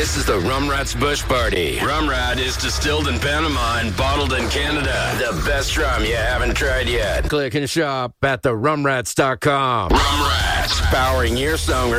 This is the Rum Rats Bush Party. Rum Rat is distilled in Panama and bottled in Canada. The best rum you haven't tried yet. Click and shop at therumrats.com. Rum Rats, powering your song